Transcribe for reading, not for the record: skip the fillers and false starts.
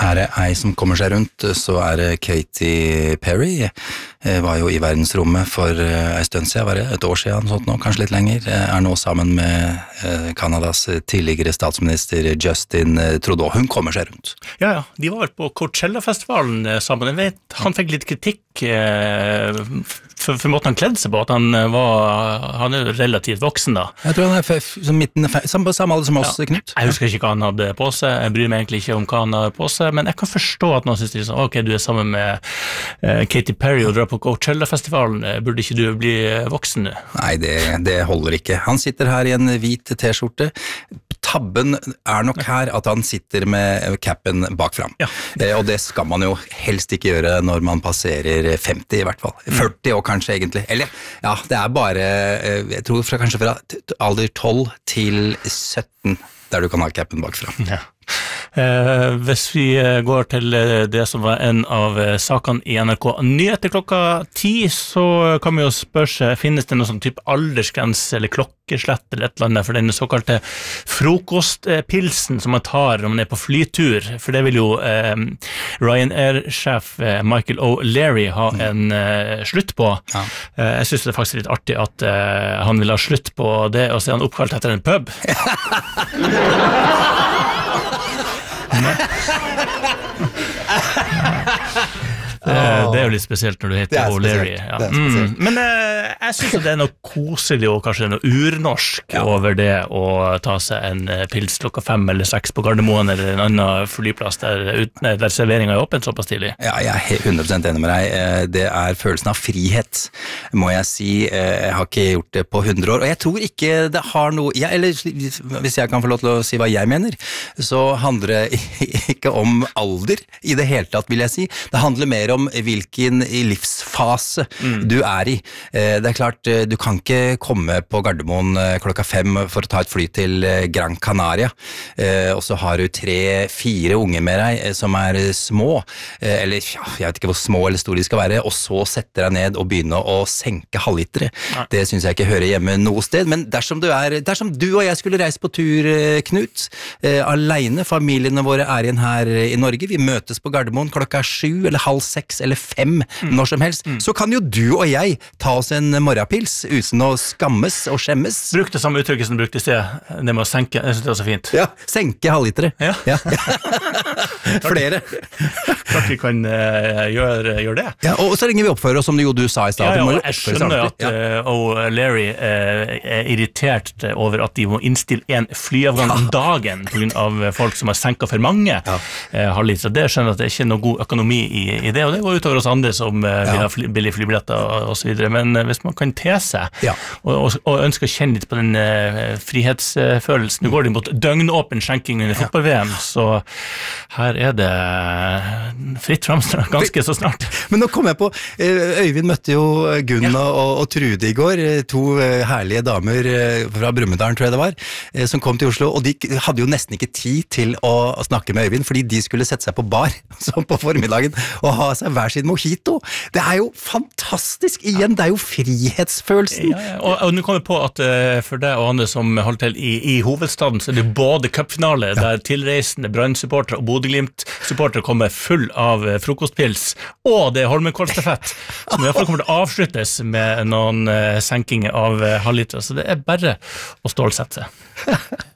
det ei som kommer seg rundt, så det Katy Perry. Var jo i verdensrommet for en stund siden, var det et år siden, sånt nå, kanskje litt lenger. Nå sammen med Kanadas tidligere statsminister Justin Trudeau. Hun kommer seg rundt. Ja, de var vel på Coachella-festivalen sammen. Jeg vet, han fikk litt kritikk for måten han kledde seg på, at han jo relativt voksen da. Jeg tror han som midten, samme alder som oss, Knut. Jeg husker ikke hva han hadde på seg, jeg bryr meg egentlig ikke om hva han hadde på seg, men jeg kan forstå at noen synes det sånn, ok, du sammen med Katy Perry og drar på Coachella-festivalen, burde ikke du bli voksen nu? Nei, det holder ikke. Han sitter her i en hvit t-skjorte. Tabben nok her at han sitter med cappen bakfram. Ja. Og det skal man jo helst ikke gjøre når man passerer 50 i hvert fall. 40 år kanskje egentlig. Eller, ja, det bare, jeg tror kanskje fra alder 12 til 17 der du kan ha cappen bakfram. Ja. Hvis vi går til det som var en av sakene i NRK Nyheter klokka 10, så kan vi jo spørre seg, finnes det noen sånn type aldersgrense eller klokkeslett eller et eller annet for den såkalte frokostpilsen som man tar når man på flytur, for det vil jo Ryanair-sjef Michael O'Leary ha en slutt på. Ja. Jeg synes det faktisk litt artig at han vil ha slutt på det, og så han oppkalt etter en pub. Det jo litt spesielt når du heter O'Leary. Ja. Men jeg synes det noe koselig og kanskje noe urnorsk over det å ta seg en pils klokka 5 eller 6 på Gardermoen eller en annen flyplass der serveringen åpen såpass tidlig. Ja, jeg 100% enig med deg. Det følelsen av frihet, må jeg si. Jeg har ikke gjort det på 100 år, og jeg tror ikke det har noe, eller hvis jeg kan få lov til å si hva jeg mener, så handler det ikke om alder i det hele tatt, vil jeg si. Det handler mer om hvilken livsfase du i. Det klart, du kan ikke komme på Gardermoen klokka 5 for å ta et fly til Gran Canaria, og så har du 3-4 unge med deg som små, eller jeg vet ikke hvor små eller store de skal være, og så setter deg ned og begynner å senke halvlitere. Det synes jeg ikke hører hjemme noe sted, men dersom du og jeg skulle reise på tur, Knut, alene, familiene våre igjen her i Norge, vi møtes på Gardermoen klokka 7 eller halv 6 eller 5 når som helst, så kan jo du og jeg ta oss en morgenpils uten å skammes og skjemmes. Bruk det samme uttrykket som du brukte i sted, det med å senke, jeg synes det var så fint. Ja, senke halvlitere. Ja. Flere. Klart vi kan gjøre det. Ja, og så ringer vi oppfører oss som du sa i stedet. Ja, jeg skjønner at O'Leary irritert over at de må innstille en flyavgang om dagen på grunn av folk som har senket for mange halvlitere. Det skjønner at det ikke noe god økonomi i det, og det går utover oss andre som vil ha billige flybilletter og så videre, men hvis man kan te seg og ønsker å kjenne litt på den frihetsfølelsen, nå går det mot døgnåpen skjenking under fotball-VM, så her det fritt frem ganske så snart. Men nå kom jeg på, Øyvind møtte jo Gunna og Trude i går, 2 herlige damer fra Brumunddal, tror jeg det var, som kom til Oslo, og de hadde jo nesten ikke tid til å snakke med Øyvind, fordi de skulle sette seg på bar på formiddagen og ha seg hver sin mojito. Det jo fantastisk igjen, det jo frihetsfølelsen. Og nå kommer jeg på at for deg og andre som holder til i hovedstaden, så det både cupfinale, der tilreisende Brann-supportere og Bodø-Glimt-supportere kommer full av frokostpils, og det Holmenkollstafett, som i hvert fall kommer til å avsluttes med noen senkinger av halvliter, så det bare å stålsette seg.